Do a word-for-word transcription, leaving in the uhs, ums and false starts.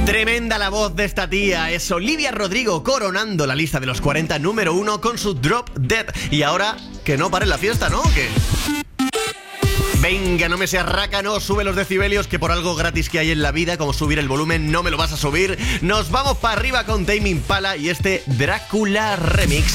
Tremenda la voz de esta tía. Es Olivia Rodrigo coronando la lista de los cuarenta número uno con su Drop Dead. Y ahora que no pare la fiesta, ¿no? ¿Qué? Venga, no me seas rácano, sube los decibelios, que por algo gratis que hay en la vida, como subir el volumen, no me lo vas a subir. Nos vamos para arriba con Tame Impala y este Drácula Remix.